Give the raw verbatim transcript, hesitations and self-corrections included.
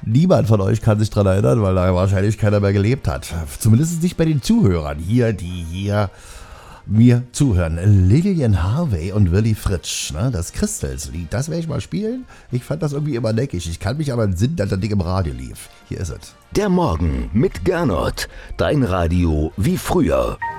Niemand von euch kann sich daran erinnern, weil da wahrscheinlich keiner mehr gelebt hat. Zumindest nicht bei den Zuhörern hier, die hier mir zuhören. Lillian Harvey und Willy Fritsch, ne? Das Crystals-Lied, das werde ich mal spielen. Ich fand das irgendwie immer neckig. Ich kann mich aber entsinnen, dass das Ding im Radio lief. Hier ist es. Der Morgen mit Gernot. Dein Radio wie früher.